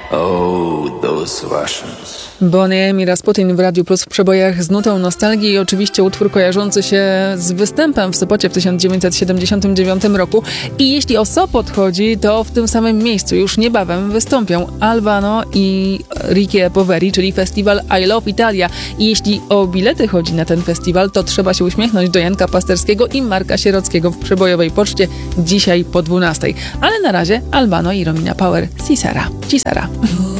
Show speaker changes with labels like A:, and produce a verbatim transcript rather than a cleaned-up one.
A: Oh, those Russians.
B: Bonnie M i Rasputin w Radiu Plus w przebojach z nutą nostalgii i oczywiście utwór kojarzący się z występem w Sopocie w tysiąc dziewięćset siedemdziesiątym dziewiątym roku. I jeśli o Sopot chodzi, to w tym samym miejscu już niebawem wystąpią Albano i Ricky Poveri, czyli festiwal I Love Italia. I jeśli o bilety chodzi na ten festiwal, to trzeba się uśmiechnąć do Janka Pasterskiego i Marka Sierockiego w przebojowej poczcie dzisiaj po dwunastej. Ale na razie Albano i Romina Power, Cisara. Cisara.